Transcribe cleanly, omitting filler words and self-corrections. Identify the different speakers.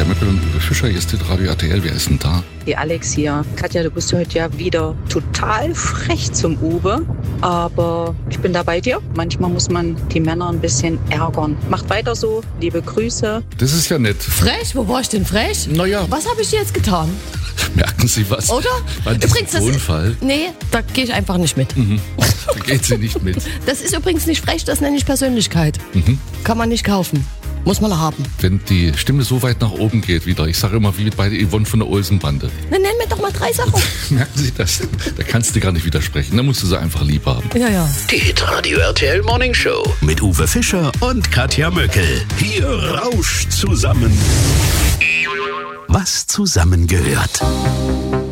Speaker 1: Katja Möckel und Uwe Fischer, hier ist das Radio RTL. Wer ist denn da?
Speaker 2: Die Alex hier. Katja, du bist heute ja wieder total frech zum Uwe, aber ich bin da bei dir. Manchmal muss man die Männer ein bisschen ärgern. Macht weiter so, liebe Grüße.
Speaker 1: Das ist ja nett.
Speaker 3: Frech? Wo war ich denn frech?
Speaker 1: Naja.
Speaker 3: Was habe ich dir jetzt getan?
Speaker 1: Merken Sie was?
Speaker 3: Oder?
Speaker 1: War das
Speaker 3: Übrigens,
Speaker 1: ein Unfall?
Speaker 3: Nee, da gehe ich einfach nicht mit.
Speaker 1: Da geht sie nicht mit.
Speaker 3: Das ist übrigens nicht frech, das nenne ich Persönlichkeit. Kann man nicht kaufen. Muss man haben.
Speaker 1: Wenn die Stimme so weit nach oben geht wieder, ich sage immer wie bei der Yvonne von der Olsenbande.
Speaker 3: Dann nenn mir doch mal 3 Sachen.
Speaker 1: Merken Sie das? Da kannst du gar nicht widersprechen. Da musst du sie einfach lieb haben.
Speaker 3: Ja.
Speaker 4: Die Hitradio RTL Morning Show mit Uwe Fischer und Katja Möckel. Hier rauscht zusammen, was zusammengehört.